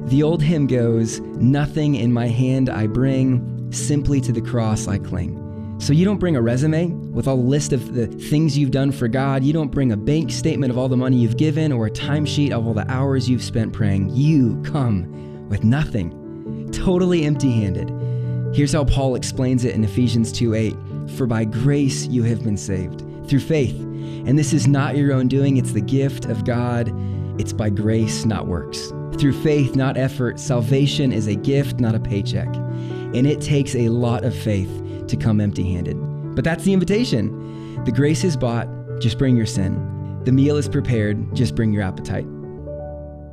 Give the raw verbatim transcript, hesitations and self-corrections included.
The old hymn goes, "Nothing in my hand I bring, simply to the cross I cling." So you don't bring a resume with all the list of the things you've done for God. You don't bring a bank statement of all the money you've given or a timesheet of all the hours you've spent praying. You come with nothing, totally empty-handed. Here's how Paul explains it in Ephesians two eight. "For by grace you have been saved, through faith. And this is not your own doing, it's the gift of God. It's by grace, not works. Through faith, not effort. Salvation is a gift, not a paycheck. And it takes a lot of faith to come empty-handed." But that's the invitation. The grace is bought, just bring your sin. The meal is prepared, just bring your appetite.